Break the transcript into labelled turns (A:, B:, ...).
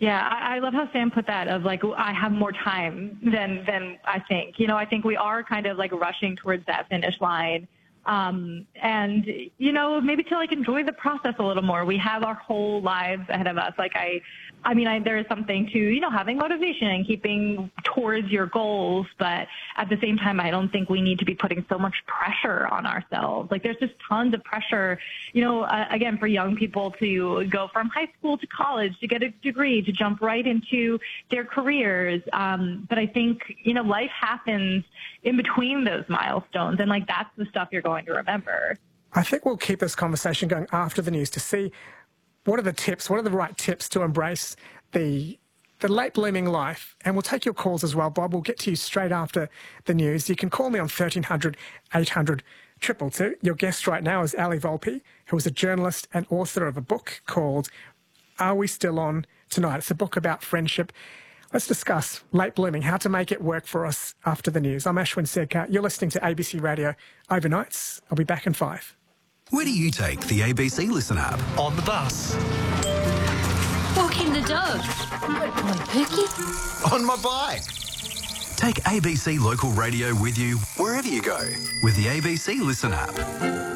A: Yeah, I love how Sam put that of like, I have more time than I think. You know, I think we are kind of like rushing towards that finish line. And, you know, maybe to like enjoy the process a little more. We have our whole lives ahead of us. Like there is something to, you know, having motivation and keeping towards your goals. But at the same time, I don't think we need to be putting so much pressure on ourselves. Like there's just tons of pressure, you know, again, for young people to go from high school to college, to get a degree, to jump right into their careers. But I think, you know, life happens in between those milestones. And like, that's the stuff you're going to remember.
B: I think we'll keep this conversation going after the news to see what are the right tips to embrace the late blooming life. And we'll take your calls as well, Bob. We'll get to you straight after the news. You can call me on 1300 800 222. Your guest right now is Ali Volpe, who is a journalist and author of a book called Are We Still On Tonight? It's a book about friendship. Let's discuss late blooming, how to make it work for us after the news. I'm Ashwin Sedkar. You're listening to ABC Radio Overnights. I'll be back in 5.
C: Where do you take the ABC Listen app?
D: On the bus.
E: Walking the dog. On Pookie.
C: On my bike. Take ABC Local Radio with you wherever you go with the ABC Listen app.